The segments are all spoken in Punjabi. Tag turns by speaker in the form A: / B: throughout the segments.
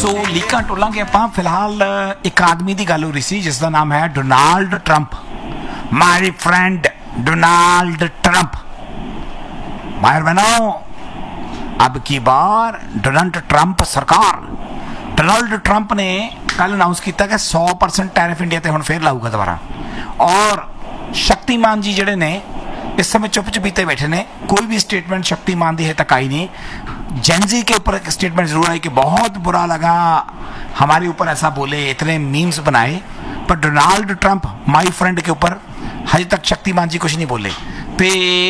A: सो लीकां टोलांगे आपां फिलहाल एक आदमी की गल हो रही सी जिसका नाम है Donald Trump. My friend Donald Trump. मायर बहनों, अब की बार डोनाल्ड ट्रंप सरकार, डोनाल्ड ट्रंप ने कल अनाउंस किया कि 100% टैरिफ इंडिया ते हुण फिर लाऊगा दोबारा। और शक्तिमान जी जिहड़े ने इस समय चुप चपीते बैठे ने, कोई भी स्टेटमेंट शक्तिमान दी है तक आई नहीं। जेनजी के ऊपर एक स्टेटमेंट जरूर आई कि बहुत बुरा लगा, हमारे ऊपर ऐसा बोले, इतने मीम्स बनाए, पर डोनाल्ड ट्रंप माई फ्रेंड के ऊपर हजे तक शक्तिमान जी कुछ नहीं बोले। ते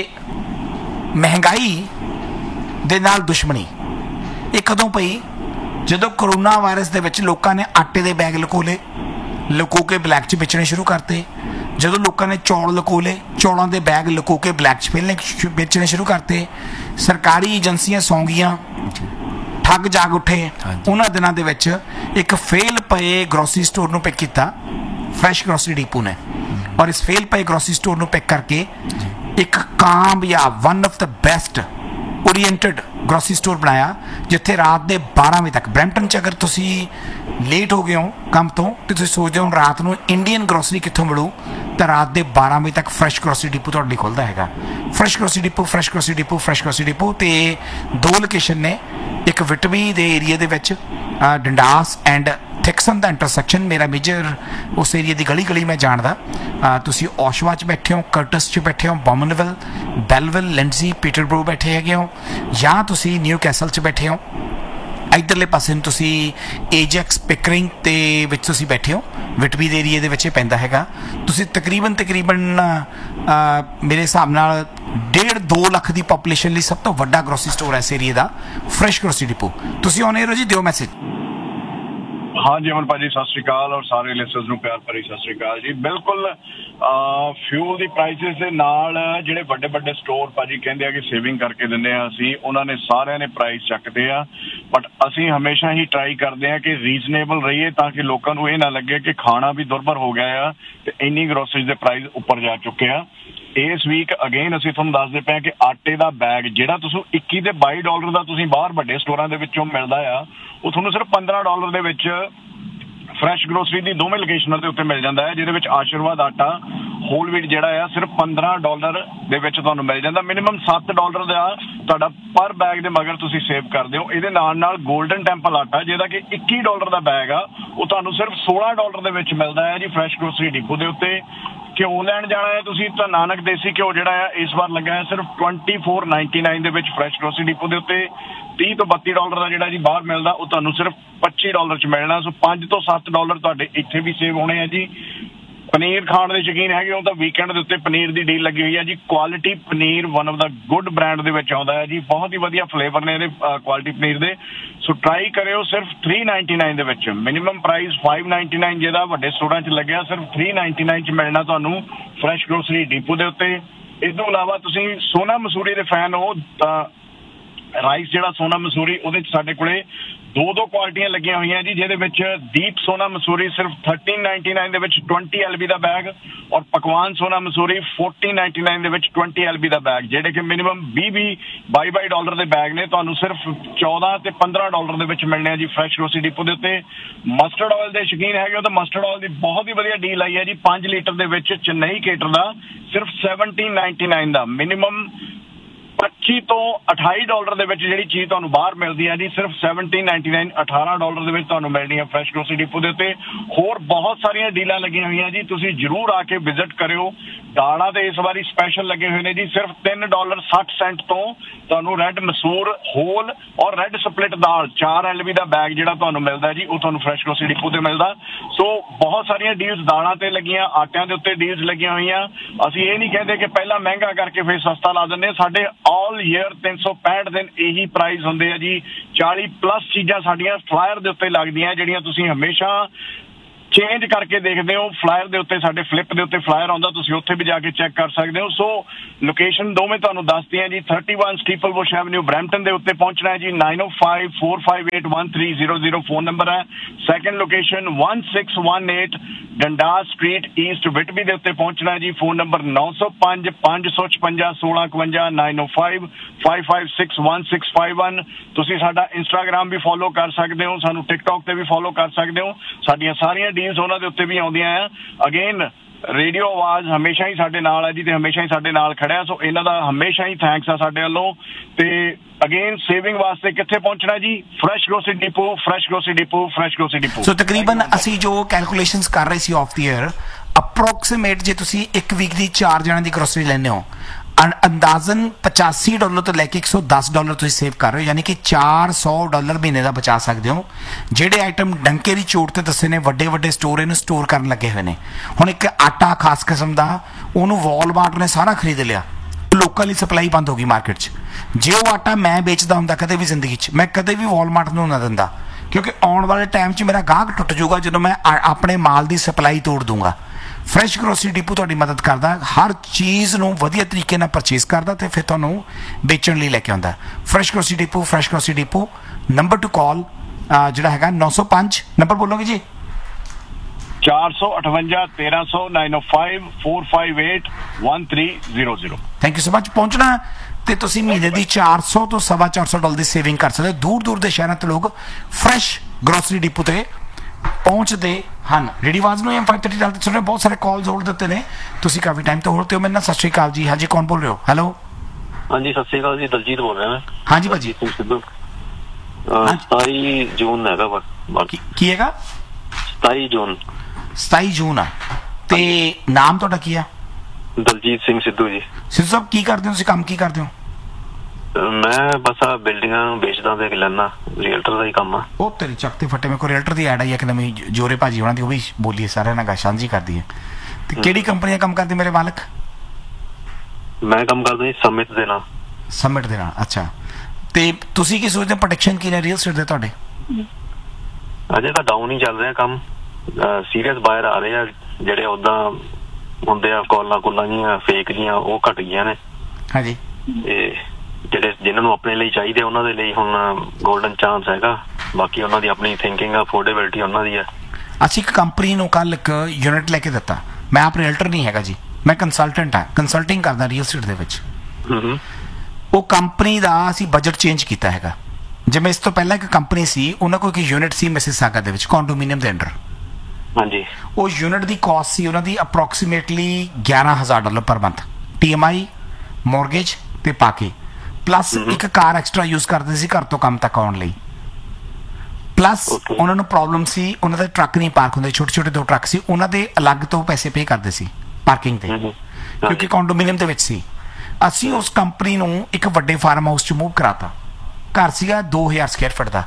A: महंगाई दे नाल दुश्मनी ये कदों पई जदों कोरोना वायरस दे विच लोकां ने आटे दे बैग लुको के ब्लैक च बेचने शुरू करते। ਜਦੋਂ ਲੋਕਾਂ ਨੇ ਚੌਲ ਲੁਕੋ ਲਏ, ਚੌਲਾਂ ਦੇ ਬੈਗ ਲੁਕੋ ਕੇ ਬਲੈਕ 'ਚ ਵੇਚਣੇ ਸ਼ੁਰੂ ਕਰਤੇ। ਸਰਕਾਰੀ ਏਜੰਸੀਆਂ ਸੌਂ ਗਈਆਂ, ਠੱਗ ਜਾਗ ਉੱਠੇ। ਉਹਨਾਂ ਦਿਨਾਂ ਦੇ ਵਿੱਚ ਇੱਕ ਫੇਲ ਪਏ ਗਰੋਸਰੀ ਸਟੋਰ ਨੂੰ ਪਿਕ ਕੀਤਾ ਫਰੈਸ਼ ਗਰੋਸਰੀ ਡੀਪੂ ਨੇ, ਔਰ ਇਸ ਫੇਲ ਪਏ ਗਰੋਸਰੀ ਸਟੋਰ ਨੂੰ ਪਿਕ ਕਰਕੇ ਇੱਕ ਕਾਮਯਾਬ one of the best ओरीएंटेड grocery store बनाया, जिथे रात के 12 बजे तक ब्रैम्पटन च अगर तुसी लेट हो गए हो काम तो तुसी सोचते हो रात को इंडियन ग्रोसरी कितों मिलू, तो रात के 12 बजे तक फ्रैश ग्रोसरी डिपो तुहाडे लई खुलदा हैगा। Fresh grocery depot, fresh grocery depot, fresh grocery depot. तो दो लोकेशन ने, एक विटवी के एरिए दे विच डंडास एंड थिक्सन का इंटरसैक्शन, मेरा मेजर उस एरिए की गली गली मैं जानदा। तुसी ओशवा च बैठे हो, कर्टस च बैठे हो, बॉमनविल, बेलविल, लिंडजी, पीटरब्रो बैठे है हो, या तुसी न्यू कैसल च बैठे हो। इधरले पासे तुसी एजैक्स पिकरिंग ते विच तुसी बैठे हो, विटवी दे एरिए दे विच पैंदा हैगा। तुसी तकरीबन मेरे हिसाब नाल 1.5-2 लाख की पॉपूलेशन लिए सब तो वड्डा ग्रोसरी स्टोर है इस एरिए का, फ्रैश ग्रोसरी डिपो। तुसी ऑन एयर हो जी, दिओ मैसेज।
B: हाँ जी अमन भाजी सत श्री अकाल, और सारे लिसनर्स नूं प्यार भरी सत श्री अकाल जी। बिल्कुल फ्यूल दी प्राइसिस दे नाल जिहड़े वड्डे वड्डे स्टोर भाजी कहंदे आ कि सेविंग करके दिंदे आ असीं, उन्हां ने सारिਆਂ ने प्राइस ਚੱਕਦੇ ਆ, बट असीं हमेशा ही ट्राई करते हैं कि रीजनेबल रहिए ताकि लोगों को यह ना लगे कि खाना भी दुर्बर हो गया है तो इन्नी ग्रोसरीज के प्राइस उपर जा चुके हैं। इस वीक अगेन असीं तुहानूं दसदे पे कि आटे का बैग जिहड़ा तुसीं $21 का तुसीं बाहर वड्डे स्टोरां दे विचों मिलदा आ, वो तुहानूं सिर्फ $15 दे विच फ्रैश ग्रोसरी की दोवें लोकेशनों के उत्ते मिल जाता है, जिहदे विच आशीर्वाद आटा होल व्हीट जिहड़ा है सिर्फ $15 दे विच तुहानूं मिल जाता। मिनिमम $7 का तुहाडा पर बैग दे मगर तुसीं सेव करदे हो। इहदे नाल नाल गोल्डन टैंपल आटा जिहदा कि $21 का बैग आ, वो तुहानूं सिर्फ $16 दे विच मिलदा है जी फ्रैश ग्रोसरी डिपो दे उत्ते। घ्यो लैण जाना है तुसीं तां नानक देसी घ्यो जिहड़ा है इस बार लगा है सिर्फ $24.99 दे विच फ्रैश ग्रोसरी डिपो दे उत्ते। $30 ਤੋਂ $32 का जिहड़ा जी बाहर मिलदा ਉਹ ਤੁਹਾਨੂੰ सिर्फ $25 च मिलना। सो $5 ਤੋਂ $7 ਤੁਹਾਡੇ ਇੱਥੇ भी सेव होने हैं जी। पनीर खाण ਦੇ शौकीन हैगे हो ਤਾਂ ਵੀਕਐਂਡ ਦੇ ਉੱਤੇ ਪਨੀਰ ਦੀ ਡੀਲ ਲੱਗੀ ਹੋਈ ਹੈ ਜੀ। Quality paneer one of the good brand ਦੇ ਵਿੱਚ ਆਉਂਦਾ ਹੈ ਜੀ, ਬਹੁਤ ਹੀ ਵਧੀਆ ਫਲੇਵਰ ਨੇ ਇਹਦੇ ਕੁਆਲਿਟੀ ਪਨੀਰ ਦੇ। ਸੋ ਟਰਾਈ ਕਰਿਓ ਸਿਰਫ $3.99 ਦੇ ਵਿੱਚ। ਮਿਨੀਮਮ ਪ੍ਰਾਈਸ $5.99 ਜਿਹਦਾ ਵੱਡੇ ਸਟੋਰਾਂ 'ਚ ਲੱਗਿਆ, ਸਿਰਫ $3.99 'ਚ ਮਿਲਣਾ ਤੁਹਾਨੂੰ ਫਰੈਸ਼ ਗਰੋਸਰੀ ਡੀਪੋ ਦੇ ਉੱਤੇ। ਇਸ ਤੋਂ ਇਲਾਵਾ ਤੁਸੀਂ ਸੋਨਾ ਮਸੂਰੀ ਦੇ ਫੈਨ ਹੋ ਤਾਂ ਰਾਈਸ ਜਿਹੜਾ ਸੋਨਾ ਮਸੂਰੀ ਉਹਦੇ 'ਚ ਸਾਡੇ ਕੋਲੇ ਦੋ ਕੁਆਲਿਟੀਆਂ ਲੱਗੀਆਂ ਹੋਈਆਂ ਜੀ, ਜਿਹਦੇ ਵਿੱਚ ਦੀਪ ਸੋਨਾ ਮਸੂਰੀ ਸਿਰਫ $13.99 ਦੇ ਵਿੱਚ 20 LB ਦਾ ਬੈਗ, ਔਰ ਪਕਵਾਨ ਸੋਨਾ ਮਸੂਰੀ $14.99 ਦੇ ਵਿੱਚ 20 LB ਦਾ ਬੈਗ, ਜਿਹੜੇ ਕਿ ਮਿਨੀਮਮ $22 ਦੇ ਬੈਗ ਨੇ, ਤੁਹਾਨੂੰ ਸਿਰਫ $14 ਤੇ $15 ਦੇ ਵਿੱਚ ਮਿਲਣੇ ਆ ਜੀ ਫਰੈਸ਼ ਗਰੋਸਰੀ ਡਿਪੋ ਦੇ ਉੱਤੇ। ਮਸਟਰਡ ਆਇਲ ਦੇ ਸ਼ੌਕੀਨ ਹੈਗੇ ਉਹ ਤਾਂ ਮਸਟਰਡ ਆਇਲ ਦੀ ਬਹੁਤ ਹੀ ਵਧੀਆ ਡੀਲ ਆਈ ਹੈ ਜੀ। 5 ਲੀਟਰ ਦੇ ਵਿੱਚ ਚੇਨਈ ਕੇਟਰ ਦਾ ਸਿਰਫ $17.99 ਦਾ, ਮਿਨੀਮਮ $25 ਤੋਂ $28 ਦੇ ਵਿੱਚ ਜਿਹੜੀ ਚੀਜ਼ ਤੁਹਾਨੂੰ ਬਾਹਰ ਮਿਲਦੀ ਹੈ ਜੀ ਸਿਰਫ $17.99 $18 ਦੇ ਵਿੱਚ ਤੁਹਾਨੂੰ ਮਿਲਣੀ ਹੈ ਫਰੈਸ਼ ਗਰੋਸਰੀ ਡਿਪੋ ਦੇ ਉੱਤੇ। ਹੋਰ ਬਹੁਤ ਸਾਰੀਆਂ ਡੀਲਾਂ ਲੱਗੀਆਂ ਹੋਈਆਂ ਜੀ, ਤੁਸੀਂ ਜ਼ਰੂਰ ਆ ਕੇ ਵਿਜ਼ਿਟ ਕਰਿਓ। ਦਾਲਾਂ ਤੇ ਇਸ ਵਾਰੀ ਸਪੈਸ਼ਲ ਲੱਗੇ ਹੋਏ ਨੇ ਜੀ, ਸਿਰਫ $3.60 ਤੋਂ ਤੁਹਾਨੂੰ ਰੈੱਡ ਮਸੂਰ ਹੋਲ ਔਰ ਰੈੱਡ ਸਪਲਿਟ ਦਾਲ 4 LB ਦਾ ਬੈਗ ਜਿਹੜਾ ਤੁਹਾਨੂੰ ਮਿਲਦਾ ਜੀ, ਉਹ ਤੁਹਾਨੂੰ ਫਰੈਸ਼ ਗਰੋਸਰੀ ਡਿਪੋ ਤੇ ਮਿਲਦਾ। ਸੋ ਬਹੁਤ ਸਾਰੀਆਂ ਡੀਲਸ ਦਾਲਾਂ ਤੇ ਲੱਗੀਆਂ, ਆਟਿਆਂ ਦੇ ਉੱਤੇ ਡੀਲਸ ਲੱਗੀਆਂ ਹੋਈਆਂ। ਅਸੀਂ ਇਹ ਨਹੀਂ ਕਹਿੰਦੇ ਕਿ ਪਹਿਲਾਂ ਮਹਿੰਗਾ ਕਰਕੇ ਫਿਰ ਸਸਤਾ ਲਾ ਦਿੰਦੇ। ਸਾਡੇ ਆਲ ਈਅਰ 365 ਦਿਨ ਇਹੀ ਪ੍ਰਾਈਸ ਹੁੰਦੇ ਆ ਜੀ। 40+ ਚੀਜ਼ਾਂ ਸਾਡੀਆਂ ਫਲਾਇਰ ਦੇ ਉੱਤੇ ਲੱਗਦੀਆਂ ਜਿਹੜੀਆਂ ਤੁਸੀਂ ਹਮੇਸ਼ਾ ਚੇਂਜ ਕਰਕੇ ਦੇਖਦੇ ਹੋ। ਫਲਾਇਰ ਦੇ ਉੱਤੇ, ਸਾਡੇ ਫਲਿੱਪ ਦੇ ਉੱਤੇ ਫਲਾਇਰ ਆਉਂਦਾ, ਤੁਸੀਂ ਉੱਥੇ ਵੀ ਜਾ ਕੇ ਚੈੱਕ ਕਰ ਸਕਦੇ ਹੋ। ਸੋ ਲੋਕੇਸ਼ਨ ਦੋਵੇਂ ਤੁਹਾਨੂੰ ਦੱਸਦੀਆਂ ਜੀ। 31 ਸਟੀਪਲਬੁਸ਼ ਐਵਨਿਊ ਬਰੈਂਪਟਨ ਦੇ ਉੱਤੇ ਪਹੁੰਚਣਾ ਹੈ ਜੀ। 9054581300 ਫੋਨ ਨੰਬਰ ਹੈ। ਸੈਕੰਡ ਲੋਕੇਸ਼ਨ 1618 ਡੰਡਾਸ ਸਟਰੀਟ ਈਸਟ ਵਿਟਬੀ ਦੇ ਉੱਤੇ ਪਹੁੰਚਣਾ ਹੈ ਜੀ। Phone number 905 556 1652 905 5561651। ਤੁਸੀਂ ਸਾਡਾ ਇੰਸਟਾਗ੍ਰਾਮ ਵੀ ਫੋਲੋ ਕਰ ਸਕਦੇ ਹੋ, ਸਾਨੂੰ ਟਿਕਟੌਕ ਤੇ ਵੀ ਫੋਲੋ ਕਰ ਸਕਦੇ ਹੋ। ਸਾਡੀਆਂ ਸਾਰੀਆਂ ਡੀਲਸ ਉਹਨਾਂ ਦੇ ਉੱਤੇ ਵੀ ਆਉਂਦੀਆਂ ਆ। ਅਗੇਨ ਰੇਡੀਓ ਆਵਾਜ਼ ਹਮੇਸ਼ਾ ਹੀ ਸਾਡੇ ਨਾਲ ਹੈ ਜੀ, ਤੇ ਹਮੇਸ਼ਾ ਹੀ ਸਾਡੇ ਨਾਲ ਖੜਿਆ। ਸੋ ਇਹਨਾਂ ਦਾ ਹਮੇਸ਼ਾ ਹੀ ਥੈਂਕਸ ਆ ਸਾਡੇ ਵੱਲੋਂ। ਤੇ ਅਗੇਨ ਸੇਵਿੰਗ ਵਾਸਤੇ ਕਿੱਥੇ ਪਹੁੰਚਣਾ ਜੀ? Fresh grocery depot, fresh grocery depot, fresh grocery depot.
A: ਸੋ ਤਕਰੀਬਨ ਅਸੀਂ ਜੋ ਕੈਲਕੂਲੇਸ਼ਨਸ ਕਰ ਰਹੇ ਸੀ ਆਫ ਦੀ ਏਅਰ, ਅਪਰੋਕਸੀਮੇਟ ਜੇ ਤੁਸੀਂ ਇੱਕ ਵੀਕ ਦੀ 4 ਜਣਾਂ ਦੀ ਗਰੋਸਰੀ ਲੈਂਦੇ ਹੋ, ਅੰਦਾਜ਼ਨ $85 ਤੋਂ ਲੈ ਕੇ $110 ਤੁਸੀਂ ਸੇਵ ਕਰ ਰਹੇ ਹੋ, ਯਾਨੀ ਕਿ $400 ਮਹੀਨੇ ਦਾ ਬਚਾ ਸਕਦੇ ਹੋ। ਜਿਹੜੇ ਆਈਟਮ ਡੰਕੇ ਦੀ ਚੋਟ ਤੇ ਦੱਸੇ ਨੇ, ਵੱਡੇ ਵੱਡੇ ਸਟੋਰ ਇਹਨੂੰ ਸਟੋਰ ਕਰਨ ਲੱਗੇ ਹੋਏ ਨੇ। ਹੁਣ ਇੱਕ ਆਟਾ ਖਾਸ ਕਿਸਮ ਦਾ, ਉਹਨੂੰ ਵਾਲਮਾਰਟ ਨੇ ਸਾਰਾ ਖਰੀਦ ਲਿਆ, ਲੋਕਾਂ ਲਈ ਸਪਲਾਈ ਬੰਦ ਹੋ ਗਈ ਮਾਰਕੀਟ 'ਚ। ਜੇ ਉਹ ਆਟਾ ਮੈਂ ਵੇਚਦਾ ਹੁੰਦਾ ਕਦੇ ਵੀ ਜ਼ਿੰਦਗੀ 'ਚ, ਮੈਂ ਕਦੇ ਵੀ ਵਾਲਮਾਰਟ ਨੂੰ ਨਾ ਦਿੰਦਾ, ਕਿਉਂਕਿ ਆਉਣ ਵਾਲੇ ਟਾਈਮ 'ਚ ਮੇਰਾ ਗਾਹਕ ਟੁੱਟ ਜਾਊਗਾ ਜਦੋਂ ਮੈਂ ਆਪਣੇ ਮਾਲ ਦੀ ਸਪਲਾਈ ਤੋੜ ਦੂੰਗਾ। ਫਰੈਸ਼ ਗਰੋਸਰੀ ਡਿਪੋ ਤੁਹਾਡੀ ਮਦਦ ਕਰਦਾ, ਹਰ ਚੀਜ਼ ਨੂੰ ਵਧੀਆ ਤਰੀਕੇ ਨਾਲ ਪਰਚੇਸ ਕਰਦਾ ਤੇ ਫਿਰ ਤੁਹਾਨੂੰ ਵੇਚਣ ਲਈ ਲੈ ਕੇ ਆਉਂਦਾ। Fresh grocery depot, fresh grocery depot. Number two ਕਾਲ ਜਿਹੜਾ ਹੈਗਾ 905, ਨੰਬਰ ਬੋਲੋਗੇ ਜੀ?
B: 458 1300 905 458 1300।
A: Thank you so much. ਪਹੁੰਚਣਾ ਤੇ ਤੁਸੀਂ ਮਹੀਨੇ ਦੀ $400 ਤੋਂ $450 ਦੀ ਸੇਵਿੰਗ ਕਰ ਸਕਦੇ ਹੋ। ਦੂਰ ਦੂਰ ਦੇ ਸ਼ਹਿਰਾਂ ਤੋਂ ਲੋਕ ਫਰੈਸ਼ ਗਰੋਸਰੀ ਡਿਪੋ ਤੇ ਪਹੁੰਚਦੇ ਹਨ। ਰੇਡੀ ਆਵਾਜ਼ ਨੂੰ M530 ਚੱਲਦੇ ਸੁਣ ਰਹੇ, ਬਹੁਤ ਸਾਰੇ ਕਾਲਸ ਹੋਲਡ ਦਿੱਤੇ ਨੇ, ਤੁਸੀਂ ਕਾਫੀ ਟਾਈਮ ਤੋਂ ਹੋਲਡ ਤੇ ਹੋ। ਮੇਰੇ ਨਾਲ ਸਤਿ ਸ਼੍ਰੀ ਅਕਾਲ ਜੀ। ਹਾਂਜੀ, ਕੌਣ ਬੋਲ ਰਹੇ ਹੋ? ਹੈਲੋ।
C: ਹਾਂਜੀ, ਸਤਿ ਸ਼੍ਰੀ ਅਕਾਲ ਜੀ, ਦਲਜੀਤ ਬੋਲ ਰਿਹਾ ਮੈਂ।
A: ਹਾਂਜੀ ਭਾਜੀ।
C: 27 ਜੂਨ ਹੈਗਾ ਬਾਕੀ।
A: ਕੀ ਹੈਗਾ?
C: 27 ਜੂਨ।
A: 27 ਜੂਨ ਆ। ਤੇ ਨਾਮ ਤੁਹਾਡਾ ਕੀ ਆ?
C: ਦਲਜੀਤ ਸਿੰਘ ਸਿੱਧੂ ਜੀ।
A: ਸਿੱਧੂ ਸਾਹਿਬ, ਕੀ ਕਰਦੇ ਹੋ ਤੁਸੀਂ? ਕੰਮ ਕੀ ਕਰਦੇ ਹੋ?
C: ਮੈਂ ਬਸ ਆ ਬਿਲਡਿੰਗਾਂ ਵੇਚਦਾ ਤੇ ਲੈਣਾ, ਰੀਅਲਟਰ ਦਾ ਹੀ ਕੰਮ ਆ। ਉਹ
A: ਤੇਰੀ ਚੱਕ ਤੇ ਫੱਟੇ। ਮੇਰੇ ਕੋਲ ਰੀਅਲਟਰ ਦੀ ਐਡ ਆਈ ਇੱਕ ਨਵੀਂ, ਜੋਰੇ ਭਾਜੀ ਉਹਨਾਂ ਦੀ, ਉਹ ਵੀ ਬੋਲੀਏ ਸਾਰਿਆਂ ਨਾਲ ਸਾਂਝੀ ਕਰਦੀ ਹੈ। ਤੇ ਕਿਹੜੀ ਕੰਪਨੀ ਦਾ ਕੰਮ ਕਰਦੇ ਮੇਰੇ ਮਾਲਕ?
C: ਮੈਂ ਕੰਮ ਕਰਦਾ ਜੀ ਸਮਿਟ ਦੇ ਨਾਲ।
A: ਸਮਿਟ ਦੇ ਨਾਲ, ਅੱਛਾ। ਤੇ ਤੁਸੀਂ ਕੀ ਸੋਚਦੇ ਹੋ, ਪ੍ਰੋਟੈਕਸ਼ਨ ਕੀ ਨੇ ਰੀਅਲ ਸਟੇਟ ਦੇ ਤੁਹਾਡੇ?
C: ਅਜੇ ਤਾਂ ਡਾਊਨ ਹੀ ਚੱਲ ਰਿਹਾ ਕੰਮ। ਸੀਰੀਅਸ ਬਾਇਰ ਆ ਰਹੇ ਆ, ਜਿਹੜੇ ਉਦਾਂ ਹੁੰਦੇ ਆ ਕਾਲਾਂ ਜੀਆਂ ਫੇਕ ਜੀਆਂ, ਉਹ ਘਟ ਗਈਆਂ ਨੇ।
A: ਹਾਂਜੀ।
C: ਤੇ ਜਿਹੜੇ ਜਿਨ੍ਹਾਂ ਨੂੰ ਆਪਣੇ ਲਈ ਚਾਹੀਦੇ, ਉਹਨਾਂ ਦੇ ਲਈ ਹੁਣ ਗੋਲਡਨ ਚਾਂਸ ਹੈਗਾ। ਬਾਕੀ ਉਹਨਾਂ ਦੀ ਆਪਣੀ ਥਿੰਕਿੰਗ, ਅਫੋਰਡੇਬਿਲਟੀ ਉਹਨਾਂ ਦੀ ਹੈ।
A: ਅਸੀਂ ਇੱਕ ਕੰਪਨੀ ਨੂੰ ਕੱਲ ਇੱਕ ਯੂਨਿਟ ਲੈ ਕੇ ਦਿੱਤਾ। ਮੈਂ ਆਪ ਰੀਅਲਟਰ ਨਹੀਂ ਹੈਗਾ ਜੀ, ਮੈਂ ਕੰਸਲਟੈਂਟ ਹਾਂ, ਕੰਸਲਟਿੰਗ ਕਰਦਾ ਰੀਅਲ ਸਟੇਟ ਦੇ ਵਿੱਚ। ਉਹ ਕੰਪਨੀ ਦਾ ਅਸੀਂ ਬਜਟ ਚੇਂਜ ਕੀਤਾ ਹੈਗਾ। ਜਿਵੇਂ ਇਸ ਤੋਂ ਪਹਿਲਾਂ ਇੱਕ ਕੰਪਨੀ ਸੀ, ਉਹਨਾਂ ਕੋਲ ਇੱਕ ਯੂਨਿਟ ਸੀ ਮਿਸਿਸਾਗਾ ਦੇ ਵਿੱਚ, ਕੰਡੋਮੀਨੀਅਮ ਦੇ ਅੰਡਰ।
C: ਹਾਂਜੀ।
A: ਉਹ ਯੂਨਿਟ ਦੀ ਕਾਸਟ ਸੀ ਉਹਨਾਂ ਦੀ approximately $11,000 per month, TMI, mortgage ਤੇ ਪਾ ਕੇ, ਪਲੱਸ ਇੱਕ ਕਾਰ ਐਕਸਟਰਾ ਯੂਜ਼ ਕਰਦੇ ਸੀ ਘਰ ਤੋਂ ਕੰਮ ਤੱਕ ਆਉਣ ਲਈ। ਪਲੱਸ ਉਹਨਾਂ ਨੂੰ ਪ੍ਰੋਬਲਮ ਸੀ, ਉਹਨਾਂ ਦੇ ਟਰੱਕ ਨਹੀਂ ਪਾਰਕ ਹੁੰਦੇ, ਛੋਟੇ ਛੋਟੇ 2 ਟਰੱਕ ਸੀ, ਉਹਨਾਂ ਦੇ ਅਲੱਗ ਤੋਂ ਪੈਸੇ ਪੇ ਕਰਦੇ ਸੀ ਪਾਰਕਿੰਗ ਤੇ, ਕਿਉਂਕਿ ਕੰਡੋਮੀਨੀਅਮ ਦੇ ਵਿੱਚ ਸੀ। ਅਸੀਂ ਉਸ ਕੰਪਨੀ ਨੂੰ ਇੱਕ ਵੱਡੇ ਫਾਰਮ ਹਾਊਸ 'ਚ ਮੂਵ ਕਰਾਤਾ। ਘਰ ਸੀਗਾ 2000 ਸਕੁਅਰ ਫੁੱਟ ਦਾ,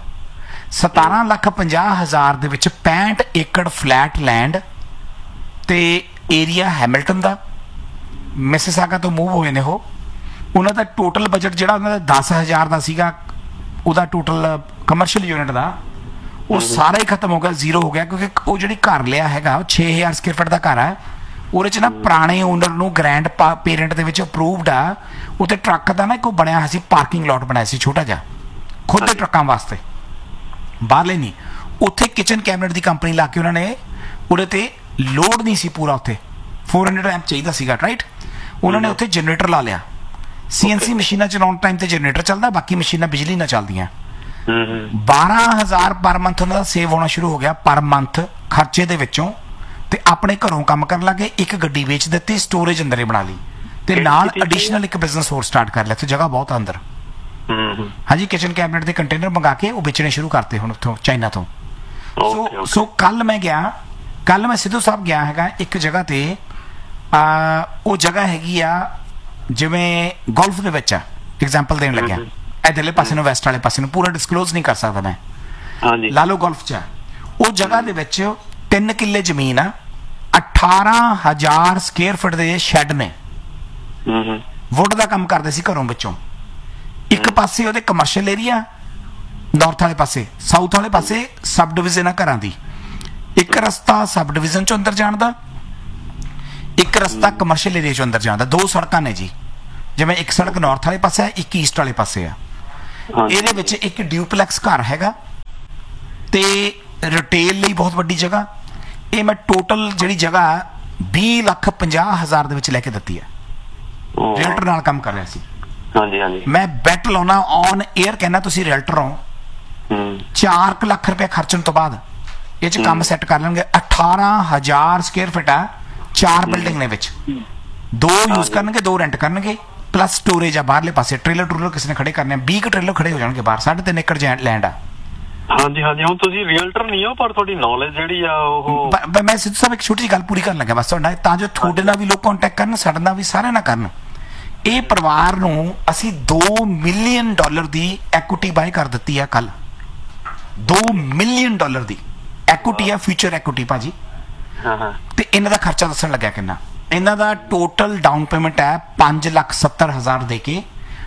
A: 17,50,000 ਦੇ ਵਿੱਚ 65 ਏਕੜ ਫਲੈਟ ਲੈਂਡ ਤੇ ਏਰੀਆ ਹੈਮਿਲਟਨ ਦਾ। ਮਿਸਿਸਾਗਾ ਤੋਂ ਮੂਵ ਹੋਏ ਨੇ ਉਹ। ਉਹਨਾਂ ਦਾ ਟੋਟਲ ਬਜਟ ਜਿਹੜਾ ਉਹਨਾਂ ਦਾ 10,000 ਦਾ ਸੀਗਾ, ਉਹਦਾ ਟੋਟਲ ਕਮਰਸ਼ੀਅਲ ਯੂਨਿਟ ਦਾ, ਉਹ ਸਾਰਾ ਹੀ ਖਤਮ ਹੋ ਗਿਆ, ਜ਼ੀਰੋ ਹੋ ਗਿਆ। ਕਿਉਂਕਿ ਉਹ ਜਿਹੜੀ ਘਰ ਲਿਆ ਹੈਗਾ, ਉਹ 6000 ਸਕੁਅਰ ਫੁੱਟ ਦਾ ਘਰ ਹੈ। ਉਹਦੇ 'ਚ ਨਾ ਪੁਰਾਣੇ ਓਨਰ ਨੂੰ ਗ੍ਰੈਂਡ ਪੇਰੈਂਟ ਦੇ ਵਿੱਚ ਅਪਰੂਵਡ ਆ। ਉੱਥੇ ਟਰੱਕ ਦਾ ਨਾ ਇੱਕ ਬਣਿਆ ਹੋਇਆ ਸੀ, ਪਾਰਕਿੰਗ ਲੋਟ ਬਣਾਇਆ ਸੀ ਛੋਟਾ ਜਿਹਾ, ਖੁਦ ਦੇ ਟਰੱਕਾਂ ਵਾਸਤੇ, ਬਾਹਰਲੇ ਨਹੀਂ। ਉੱਥੇ ਕਿਚਨ ਕੈਬਨਿਟ ਦੀ ਕੰਪਨੀ ਲਾ ਕੇ ਉਹਨਾਂ ਨੇ, ਉਹਦੇ ਤੇ ਲੋਡ ਨਹੀਂ ਸੀ ਪੂਰਾ, ਉੱਥੇ 400 ਐਂਪ ਚਾਹੀਦਾ ਸੀਗਾ, ਰਾਈਟ। ਉਹਨਾਂ ਨੇ ਉੱਥੇ ਜਨਰੇਟਰ ਲਾ ਲਿਆ। CNC ਮਸ਼ੀਨਾਂ ਚਲਾਉਣ ਟਾਈਮ ਤੇ ਜਨਰੇਟਰ ਚੱਲਦਾ, ਬਾਕੀ ਮਸ਼ੀਨਾਂ ਬਿਜਲੀ ਨਾਲ ਚੱਲਦੀਆਂ। 12,000 ਪਰ ਮੰਥ ਉਹਨਾਂ ਦਾ ਸੇਵ ਹੋਣਾ ਸ਼ੁਰੂ ਹੋ ਗਿਆ ਪਰ ਮੰਥ ਖਰਚੇ ਦੇ ਵਿੱਚੋਂ। ਤੇ ਆਪਣੇ ਘਰੋਂ ਕੰਮ ਕਰਨ ਲੱਗੇ, ਇੱਕ ਗੱਡੀ ਵੇਚ ਦਿੱਤੀ, ਸਟੋਰੇਜ ਅੰਦਰ ਹੀ ਬਣਾ ਲਈ, ਤੇ ਨਾਲ ਐਡੀਸ਼ਨਲ ਇੱਕ ਬਿਜ਼ਨਸ ਹੋਰ ਸਟਾਰਟ ਕਰ ਲਿਆ। ਤੇ ਜਗ੍ਹਾ ਬਹੁਤ ਅੰਦਰ। ਹਾਂਜੀ, ਕਿਚਨ ਕੈਬਨਿਟ ਦੇ ਕੰਟੇਨਰ ਮੰਗਾ ਕੇ ਉਹ ਵੇਚਣੇ ਸ਼ੁਰੂ ਕਰਤੇ ਹੁਣ ਉੱਥੋਂ, ਚਾਈਨਾ ਤੋਂ। ਸੋ ਕੱਲ ਮੈਂ ਸਿੱਧੂ ਸਾਹਿਬ ਗਿਆ ਹੈਗਾ ਇੱਕ ਜਗ੍ਹਾ ਤੇ। ਉਹ ਜਗ੍ਹਾ ਹੈਗੀ ਆ ਜਿਵੇਂ ਗੋਲਫ ਦੇ ਵਿੱਚ ਆ, ਐਗਜ਼ਾਮਪਲ ਦੇਣ ਲੱਗਿਆ। ਇੱਧਰਲੇ ਪਾਸੇ ਨੂੰ, ਵੈਸਟ ਵਾਲੇ ਪਾਸੇ ਨੂੰ, ਪੂਰਾ ਡਿਸਕਲੋਜ਼ ਨਹੀਂ ਕਰ ਸਕਦਾ ਮੈਂ। ਲਾ ਲਓ ਗੋਲਫ 'ਚ ਉਹ ਜਗ੍ਹਾ ਦੇ ਵਿੱਚ 3 ਕਿੱਲੇ ਜ਼ਮੀਨ ਆ, 18,000 ਸਕੁਅਰ ਫੁੱਟ ਦੇ ਸ਼ੈੱਡ ਨੇ। ਵੁੱਡ ਦਾ ਕੰਮ ਕਰਦੇ ਸੀ ਘਰੋਂ ਵਿੱਚੋਂ। ਇੱਕ ਪਾਸੇ ਉਹਦੇ ਕਮਰਸ਼ੀਅਲ ਏਰੀਆ, ਨਾਰਥ ਵਾਲੇ ਪਾਸੇ, ਸਾਊਥ ਵਾਲੇ ਪਾਸੇ ਸਬ ਡਿਵੀਜ਼ਨ ਆ ਘਰਾਂ ਦੀ। ਇੱਕ ਰਸਤਾ ਸਬ ਡਿਵੀਜ਼ਨ ਚੋਂ ਅੰਦਰ ਜਾਣ ਦਾ, ਇੱਕ ਰਸਤਾ ਕਮਰਸ਼ੀਅਲ ਏਰੀਆ ਚੋਂ ਅੰਦਰ ਜਾਣ ਦਾ। ਦੋ ਸੜਕਾਂ ਨੇ ਜੀ, ਜਿਵੇਂ ਇੱਕ ਸੜਕ ਨਾਰਥ ਵਾਲੇ ਪਾਸੇ ਹੈ, ਇੱਕ ਈਸਟ ਵਾਲੇ ਪਾਸੇ ਆ। ਇਹਦੇ ਵਿੱਚ ਇੱਕ ਡਿਊਪਲੈਕਸ ਘਰ ਹੈਗਾ ਤੇ ਰਿਟੇਲ ਲਈ ਬਹੁਤ ਵੱਡੀ ਜਗ੍ਹਾ। ਇਹ ਮੈਂ ਟੋਟਲ ਜਿਹੜੀ ਜਗ੍ਹਾ 20,50,000 ਦੇ ਵਿੱਚ ਲੈ ਕੇ ਦਿੱਤੀ ਹੈ। ਰੀਅਲਟਰ ਨਾਲ ਕੰਮ ਕਰ ਰਿਹਾ ਸੀ।
C: ਹਾਂਜੀ ਹਾਂਜੀ।
A: ਮੈਂ ਬੈਟ ਲਾਉਣਾ ਔਨ 에ਅਰ ਕਹਿਣਾ, ਤੁਸੀਂ ਰੀਅਲਟਰ ਹੋ, 4 ਲੱਖ ਰੁਪਏ ਖਰਚਣ ਤੋਂ ਬਾਅਦ ਇਹ ਚ ਕੰਮ ਸੈੱਟ ਕਰ ਲੈਣਗੇ। 18,000 ਸਕੁਅਰ ਫੁੱਟ ਆ 4 ਬਿਲਡਿੰਗ ਦੇ ਵਿੱਚ, 2 ਯੂਜ਼ ਕਰਨਗੇ, 2 ਰੈਂਟ ਕਰਨਗੇ, ਪਲੱਸ ਸਟੋਰੇਜ ਆ ਬਾਹਰਲੇ ਪਾਸੇ। ਟ੍ਰੇਲਰ ਟਰੂਲਰ ਕਿਸੇ ਨੇ ਖੜੇ ਕਰਨੇ, 20 ਟ੍ਰੇਲਰ ਖੜੇ ਹੋ ਜਾਣਗੇ ਬਾਹਰ। 3.5 ਏਕੜ ਲੈਂਡ ਆ।
C: ਹਾਂਜੀ ਹਾਂਜੀ। ਹੁਣ ਤੁਸੀਂ ਰੀਅਲਟਰ ਨਹੀਂ ਹੋ, ਪਰ ਤੁਹਾਡੀ ਨੌਲੇਜ ਜਿਹੜੀ ਆ ਉਹ
A: ਮੈਂ ਸਿੱਧੂ ਸਾਹਿਬ ਇੱਕ ਛੋਟੀ ਜਿਹੀ ਗੱਲ ਪੂਰੀ ਕਰਨ ਲੱਗਾ ਬਸ ਤੁਹਾਡਾ, ਤਾਂ ਜੋ ਤੁਹਾਡੇ ਨਾਲ ਵੀ ਲੋਕ ਕੰਟੈਕਟ ਕਰਨ, ਸਾਡੇ ਨਾਲ ਵੀ, ਸਾਰਿਆਂ ਨਾਲ ਕਰਨ। ਇਹ ਪਰਿਵਾਰ ਨੂੰ ਅਸੀਂ $2 ਮਿਲੀਅਨ ਦੀ ਐਕੁਇਟੀ ਬਾਏ ਕਰ ਦਿੱਤੀ ਆ ਕੱਲ। $2 ਮਿਲੀਅਨ ਦੀ ਐਕੁਇਟੀ ਆ, ਫਿਊਚਰ ਐਕੁਇਟੀ ਭਾਜੀ। ਤੇ ਇਹਨਾਂ ਦਾ ਖਰਚਾ ਦੱਸਣ ਲੱਗਿਆ ਕਿੰਨਾ। ਇਹਨਾਂ ਦਾ ਟੋਟਲ ਡਾਊਨ ਪੇਮੈਂਟ ਹੈ 5,70,000 ਦੇ ਕੇ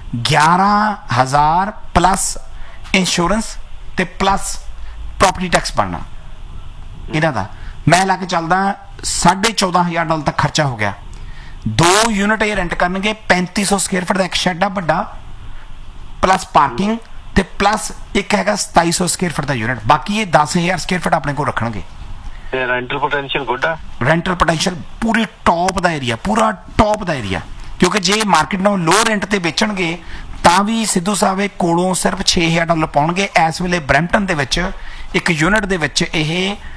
A: 11,000 ਪਲੱਸ ਇੰਸ਼ੋਰੈਂਸ ਤੇ ਪਲੱਸ ਪ੍ਰੋਪਰਟੀ ਟੈਕਸ ਬਣਨਾ ਇਹਨਾਂ ਦਾ। ਮੈਂ ਲਾ ਕੇ ਚੱਲਦਾ $14,500 ਤੱਕ ਖਰਚਾ ਹੋ ਗਿਆ। 2 ਯੂਨਿਟ ਇਹ ਰੈਂਟ ਕਰਨਗੇ, 3500 ਸਕੁਅਰ ਫੁੱਟ ਦਾ ਇੱਕ ਸ਼ੈੱਡ ਆ ਵੱਡਾ, ਪਲੱਸ ਪਾਰਕਿੰਗ ਤੇ ਪਲੱਸ ਇੱਕ ਹੈਗਾ 2700 ਸਕੁਅਰ ਫੁੱਟ ਦਾ ਯੂਨਿਟ। ਬਾਕੀ ਇਹ 10,000 ਸਕੁਅਰ ਫੁੱਟ ਆਪਣੇ ਕੋਲ ਰੱਖਣਗੇ।
C: ਤੇ ਰੈਂਟਲ ਪੋਟੈਂਸ਼ੀਅਲ ਗੁੱਡ ਆ। ਰੈਂਟਲ
A: ਪੋਟੈਂਸ਼ੀਅਲ ਪੂਰੀ ਟੌਪ ਦਾ ਏਰੀਆ, ਪੂਰਾ ਟੌਪ ਦਾ ਏਰੀਆ। ਕਿਉਂਕਿ ਜੇ ਮਾਰਕੀਟ ਨੂੰ ਲੋ ਰੈਂਟ ਤੇ ਵੇਚਣਗੇ ਤਾਂ ਵੀ ਸਿੱਧੂ ਸਾਹਿਬ ਕੋਲੋਂ ਸਿਰਫ $6,000 ਪਾਉਣਗੇ। ਇਸ ਵੇਲੇ ਬਰੈਂਪਟਨ ਦੇ ਵਿੱਚ ਇੱਕ ਯੂਨਿਟ ਦੇ ਵਿੱਚ ਇਹ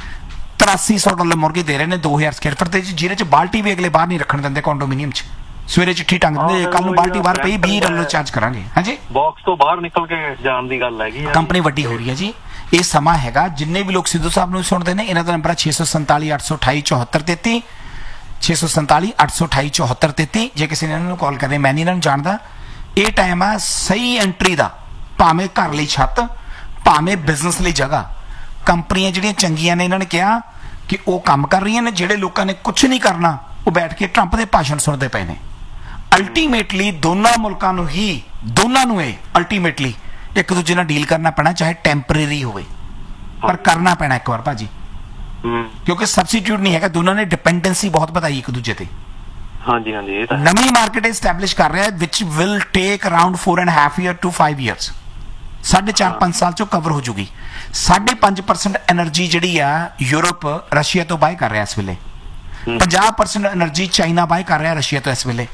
A: $8300 ਮੁਰਗੇ ਦੇ ਰਹੇ ਨੇ 2,000 ਸਕੁਅਰ ਫੁੱਟ ਤੇ, ਜਿਹਦੇ ਚ ਬਾਲਟੀ ਵੀ ਅਗਲੇ ਬਾਹਰ ਨਹੀਂ ਰੱਖਣ ਦਿੰਦੇ ਕੰਡੋਮੀਨੀਅਮ ਚ। ਸਵੇਰੇ ਚਿੱਠੀ ਟੰਗ ਦਿੰਦੇ, ਕੱਲ ਨੂੰ ਬਾਲਟੀ ਬਾਹਰ ਪਈ $20 ਚਾਰਜ ਕਰਾਂਗੇ। ਹਾਂਜੀ,
C: ਬਾਕਸ ਤੋਂ ਬਾਹਰ ਨਿਕਲ ਕੇ ਜਾਣ ਦੀ ਗੱਲ ਹੈਗੀ।
A: ਕੰਪਨੀ ਵੱਡੀ ਹੋ ਰਹੀ ਹੈ ਜੀ। ਇਹ ਸਮਾਂ ਹੈਗਾ, ਜਿੰਨੇ ਵੀ ਲੋਕ ਸਿੱਧੂ ਸਾਹਿਬ ਨੂੰ ਸੁਣਦੇ ਨੇ, ਇਹਨਾਂ ਦਾ ਨੰਬਰ 647 828 7433 647 828 7433। ਜੇ ਕਿਸੇ ਨੇ ਇਹਨਾਂ ਨੂੰ ਕਾਲ ਕਰੇ, ਮੈਂ ਨਹੀਂ ਇਹਨਾਂ ਨੂੰ ਜਾਣਦਾ। ਇਹ ਟਾਈਮ ਆ ਸਹੀ ਐਂਟਰੀ ਦਾ, ਭਾਵੇਂ ਘਰ ਲਈ ਛੱਤ, ਭਾਵੇਂ ਬਿਜ਼ਨਸ ਲਈ ਜਗ੍ਹਾ। ਕੰਪਨੀਆਂ ਜਿਹੜੀਆਂ ਚੰਗੀਆਂ ਨੇ, ਇਹਨਾਂ ਨੇ ਕਿਹਾ ਕਿ ਉਹ ਕੰਮ ਕਰ ਰਹੀਆਂ ਨੇ। ਜਿਹੜੇ ਲੋਕਾਂ ਨੇ ਕੁਝ ਨਹੀਂ ਕਰਨਾ, ਉਹ ਬੈਠ ਕੇ ਟਰੰਪ ਦੇ ਭਾਸ਼ਣ ਸੁਣਦੇ ਪਏ ਨੇ। ਅਲਟੀਮੇਟਲੀ ਦੋਨਾਂ ਮੁਲਕਾਂ ਨੂੰ ਹੀ, ਦੋਨਾਂ ਨੂੰ ਇਹ ਅਲਟੀਮੇਟਲੀ ਇੱਕ ਦੂਜੇ ਨਾਲ ਡੀਲ ਕਰਨਾ ਪੈਣਾ, ਚਾਹੇ ਟੈਂਪਰੇਰੀ ਹੋਵੇ, ਪਰ ਕਰਨਾ ਪੈਣਾ ਇੱਕ ਵਾਰ ਭਾਜੀ। ਕਿਉਂਕਿ ਸਬਸਟੀਟਿਊਟ ਨਹੀਂ ਹੈਗਾ। ਦੋਨਾਂ ਨੇ ਡਿਪੈਂਡੈਂਸੀ ਬਹੁਤ ਵਧਾਈ ਇੱਕ ਦੂਜੇ ਤੇ।
C: ਹਾਂਜੀ ਹਾਂਜੀ। ਇਹ ਤਾਂ
A: ਨਵੀਂ ਮਾਰਕੀਟ ਐਸਟੈਬਲਿਸ਼ ਕਰ ਰਿਹਾ, ਵਿਚ will take around 4.5 year to 5 years। 4.5 ਸਾਲ ਚੋਂ ਕਵਰ ਹੋ ਜੂਗੀ। 5.5% એનર્ਜੀ ਜਿਹੜੀ ਆ ਯੂਰਪ ਰਸ਼ੀਆ ਤੋਂ ਬਾਏ ਕਰ ਰਿਹਾ ਇਸ ਵੇਲੇ। 50% એનર્ਜੀ ਚਾਈਨਾ ਬਾਏ ਕਰ ਰਿਹਾ ਰਸ਼ੀਆ ਤੋਂ ਇਸ ਵੇਲੇ।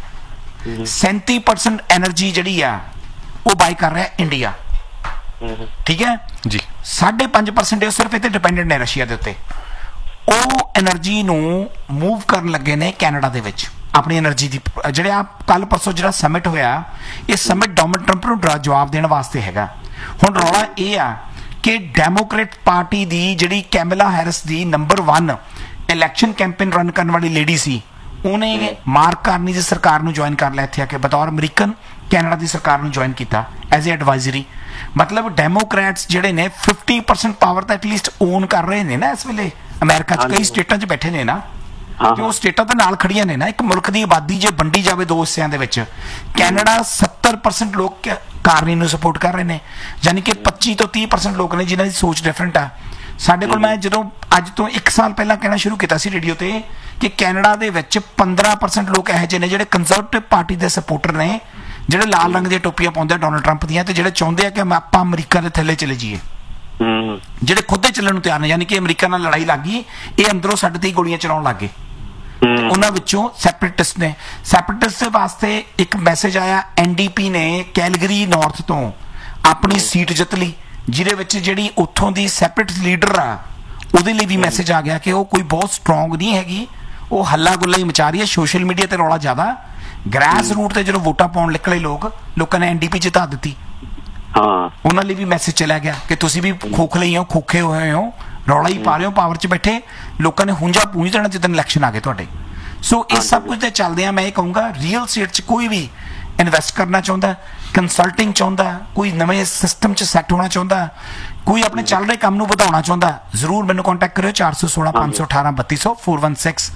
A: 37% એનર્ਜੀ ਜਿਹੜੀ ਆ ਉਹ ਬਾਈ ਕਰ ਰਿਹਾ ਇੰਡੀਆ। ਠੀਕ ਹੈ ਜੀ। 5.5% ਉਹ ਸਿਰਫ ਇੱਥੇ ਡਿਪੈਂਡੈਂਟ ਨੇ ਰਸ਼ੀਆ ਦੇ ਉੱਤੇ। ਉਹ એનર્ਜੀ ਨੂੰ ਮੂਵ ਕਰਨ ਲੱਗੇ ਨੇ ਕੈਨੇਡਾ ਦੇ ਵਿੱਚ ਆਪਣੀ એનર્ਜੀ ਦੀ। ਜਿਹੜੇ ਆ ਕੱਲ ਪਰਸੋਂ ਜਿਹੜਾ ਸਮਿਟ ਹੋਇਆ, ਇਹ ਸਮਿਟ ਡੋਨਾਲਡ ਟਰੰਪ ਨੂੰ ਜਵਾਬ ਦੇਣ ਵਾਸਤੇ ਹੈਗਾ। ਹੁਣ ਰੌਲਾ ਇਹ ਆ ਕਿ ਡੈਮੋਕ੍ਰੇਟ ਪਾਰਟੀ ਦੀ ਜਿਹੜੀ ਕੈਮਲਾ ਹੈਰਿਸ ਦੀ ਨੰਬਰ 1 ਇਲੈਕਸ਼ਨ ਕੈਂਪੇਨ ਰਨ ਕਰਨ ਵਾਲੀ ਲੇਡੀ ਸੀ, ਉਹਨੇ ਮਾਰਕ ਕਾਰਨੀ ਦੀ ਸਰਕਾਰ ਨੂੰ ਜੁਆਇਨ ਕਰ ਲਿਆ ਇੱਥੇ ਆ ਕੇ ਬਤੌਰ ਅਮਰੀਕਨ। ਕੈਨੇਡਾ ਦੀ ਸਰਕਾਰ ਨੂੰ ਜੁਆਇਨ ਕੀਤਾ ਐਜ਼ ਏ ਐਡਵਾਈਜ਼ਰੀ। ਮਤਲਬ ਡੈਮੋਕ੍ਰੈਟਸ ਜਿਹੜੇ ਨੇ 50% ਪਾਵਰ ਤਾਂ ਐਟਲੀਸਟ ਓਨ ਕਰ ਰਹੇ ਨੇ ਨਾ ਇਸ ਵੇਲੇ ਅਮਰੀਕਾ 'ਚ। ਕਈ ਸਟੇਟਾਂ 'ਚ ਬੈਠੇ ਨੇ ਨਾ, ਤੇ ਉਹ ਸਟੇਟਾਂ ਤਾਂ ਨਾਲ ਖੜੀਆਂ ਨੇ ਨਾ। ਇੱਕ ਮੁਲਕ ਦੀ ਆਬਾਦੀ ਜੇ ਵੰਡੀ ਜਾਵੇ 2 ਹਿੱਸਿਆਂ ਦੇ ਵਿੱਚ, ਕੈਨੇਡਾ 70% ਲੋਕ ਕਾਰਨੀ ਨੂੰ ਸਪੋਰਟ ਕਰ ਰਹੇ ਨੇ, ਯਾਨੀ ਕਿ 25 ਤੋਂ 30% ਲੋਕ ਨੇ ਜਿਨ੍ਹਾਂ ਦੀ ਸੋਚ ਡਿਫਰੈਂਟ ਆ। ਸਾਡੇ ਕੋਲ, ਮੈਂ ਜਦੋਂ ਅੱਜ ਤੋਂ 1 ਸਾਲ ਪਹਿਲਾਂ ਕਹਿਣਾ ਸ਼ੁਰੂ ਕੀਤਾ ਸੀ ਰੇਡੀਓ ਤੇ ਕਿ ਕੈਨੇਡਾ ਦੇ ਵਿੱਚ 15% ਲੋਕ ਇਹੋ ਜਿਹੇ ਨੇ ਜਿਹੜੇ ਕੰਜ਼ਰਵੇਟਿਵ ਪਾਰਟੀ ਦੇ ਸਪੋਰਟਰ ਨੇ, ਜਿਹੜੇ ਲਾਲ ਰੰਗ ਦੀਆਂ ਟੋਪੀਆਂ ਪਾਉਂਦੇ ਆ ਡੋਨਾਲਡ ਟਰੰਪ ਦੀਆਂ, ਤੇ ਜਿਹੜੇ ਚਾਹੁੰਦੇ ਆ ਕਿ ਆਪਾਂ ਅਮਰੀਕਾ ਦੇ ਥੱਲੇ ਚਲੇ ਜਾਈਏ, ਜਿਹੜੇ ਖੁਦ ਹੀ ਚੱਲਣ ਨੂੰ ਤਿਆਰ ਨੇ। ਯਾਨੀ ਕਿ ਅਮਰੀਕਾ ਨਾਲ ਲੜਾਈ ਲੱਗ ਗਈ, ਇਹ ਅੰਦਰੋਂ ਸਾਡੇ ਤੇ ਹੀ ਗੋਲੀਆਂ ਚਲਾਉਣ ਲੱਗ ਗਏ। ਉਹਨਾਂ ਵਿੱਚੋਂ ਸੈਪਰੇਟਿਸਟ ਨੇ। ਸੈਪਰੇਟਿਸਟ ਦੇ ਵਾਸਤੇ ਇੱਕ ਮੈਸੇਜ ਆਇਆ, NDP ਨੇ ਕੈਲਗਰੀ ਨਾਰਥ ਤੋਂ ਆਪਣੀ ਸੀਟ ਜਿੱਤ ਲਈ, ਜਿਹਦੇ ਵਿੱਚ ਜਿਹੜੀ ਉੱਥੋਂ ਦੀ ਸੈਪਰੇਟ ਲੀਡਰ ਆ ਉਹਦੇ ਲਈ ਵੀ ਮੈਸੇਜ ਆ ਗਿਆ ਕਿ ਉਹ ਕੋਈ ਬਹੁਤ ਸਟਰੋਂਗ ਨਹੀਂ ਹੈਗੀ, ਉਹ ਹੱਲਾ ਗੁੱਲਾ ਹੀ ਮਚਾ ਰਹੀ ਹੈ। ਸੋਸ਼ਲ ਮੀਡੀਆ ਤੇ ਰੌਲਾ ਜ਼ਿਆਦਾ, ਗ੍ਰਾਸ ਰੂਟ ਤੇ ਜਦੋਂ ਵੋਟਾਂ ਪਾਉਣ ਨਿਕਲੇ ਲੋਕਾਂ ਨੇ NDP ਜਿਤਾ ਦਿੱਤੀ। ਉਹਨਾਂ ਲਈ ਵੀ ਮੈਸੇਜ ਚਲਾ ਗਿਆ ਕਿ ਤੁਸੀਂ ਵੀ ਖੋਖਲੇ ਹੋ, ਖੋਖੇ ਹੋਏ ਹੋ, ਰੌਲਾ ਹੀ ਪਾ ਰਹੇ ਹੋ, ਪਾਵਰ 'ਚ ਬੈਠੇ ਲੋਕਾਂ ਨੇ ਹੁੰਜਾ ਪੂੰਝ ਦੇਣਾ ਜਿੱਦਣ ਇਲੈਕਸ਼ਨ ਆ ਗਏ ਤੁਹਾਡੇ। ਸੋ ਇਹ ਸਭ ਕੁਝ ਤੇ ਚੱਲਦਿਆਂ ਮੈਂ ਇਹ ਕਹੂੰਗਾ, ਰੀਅਲ ਸਟੇਟ 'ਚ ਕੋਈ ਵੀ ਇਨਵੈਸਟ ਕਰਨਾ ਚਾਹੁੰਦਾ, ਕੰਸਲਟਿੰਗ ਚਾਹੁੰਦਾ, ਕੋਈ ਨਵੇਂ ਸਿਸਟਮ 'ਚ ਸੈੱਟ ਹੋਣਾ ਚਾਹੁੰਦਾ, ਕੋਈ ਆਪਣੇ ਚੱਲ ਰਹੇ ਕੰਮ ਨੂੰ ਵਧਾਉਣਾ ਚਾਹੁੰਦਾ, ਜ਼ਰੂਰ ਮੈਨੂੰ ਕੰਟੈਕਟ ਕਰਿਓ। 416 518 3200 416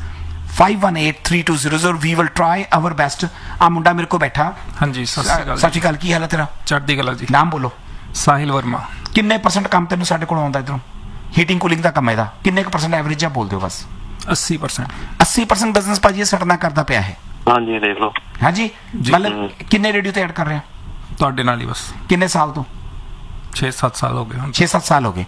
A: 5183200। We will try hour best. ਆ ਮੁੰਡਾ ਮੇਰੇ ਕੋਲ ਬੈਠਾ।
D: ਹਾਂਜੀ, ਸਤਿ
A: ਸ਼੍ਰੀ ਅਕਾਲ। ਕੀ ਹਾਲ ਹੈ ਤੇਰਾ?
D: ਚੜ੍ਹਦੀ ਕਲਾ ਜੀ।
A: ਨਾਮ ਬੋਲੋ।
D: ਸਾਹਿਲ ਵਰਮਾ।
A: ਕਿੰਨੇ % ਕੰਮ ਤੈਨੂੰ ਸਾਡੇ ਕੋਲ ਆਉਂਦਾ ਇਧਰੋਂ? ਹੀਟਿੰਗ ਕੂਲਿੰਗ ਦਾ ਕੰਮ ਹੈ ਇਹਦਾ, ਕਿੰਨੇ ਕੁ % ਐਵਰੇਜ ਆ ਬੋਲ ਦਿਓ ਬਸ।
D: 80%।
A: 80% ਬਿਜ਼ਨਸ ਭਾਜੀ ਇਹ ਸਾਡੇ ਨਾਲ ਕਰਦਾ ਪਿਆ ਹੈ।
C: ਹਾਂਜੀ ਦੇਖ ਲਓ।
A: ਹਾਂਜੀ ਮਤਲਬ ਕਿੰਨੇ ਰੇਡੀਓ ਤੇ ਐਡ ਕਰ ਰਹੇ ਆ
D: ਤੁਹਾਡੇ ਨਾਲ ਹੀ ਬਸ
A: ਕਿੰਨੇ ਸਾਲ ਤੋਂ?
D: 6-7 ਸਾਲ ਹੋ ਗਏ ਹੁਣ।
A: 6-7 ਸਾਲ ਹੋ ਗਏ।